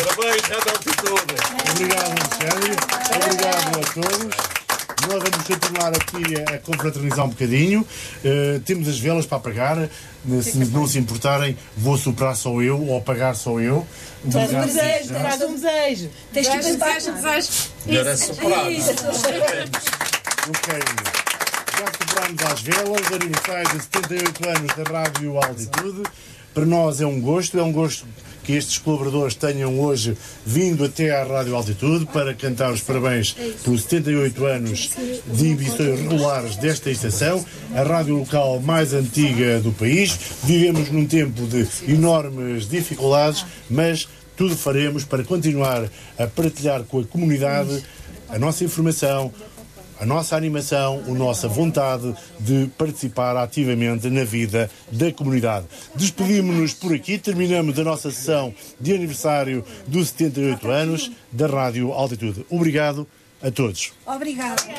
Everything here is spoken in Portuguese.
Parabéns, Rádio Altitude. Obrigado, Alexandre. Obrigado a todos. Nós vamos continuar aqui a confraternizar um bocadinho. Temos as velas para apagar. Se não se importarem, vou soprar só eu ou apagar só eu. Traz um desejo. Tens que pensar no desejo. Melhor é soprar. Ok. Já soprámos às velas. Aniversário de 78 anos da Rádio Altitude. Para nós é um gosto que estes colaboradores tenham hoje vindo até à Rádio Altitude para cantar os parabéns pelos 78 anos de emissões regulares desta estação, a rádio local mais antiga do país. Vivemos num tempo de enormes dificuldades, mas tudo faremos para continuar a partilhar com a comunidade a nossa informação, a nossa animação, a nossa vontade de participar ativamente na vida da comunidade. Despedimos-nos por aqui, terminamos a nossa sessão de aniversário dos 78 anos da Rádio Altitude. Obrigado a todos. Obrigada.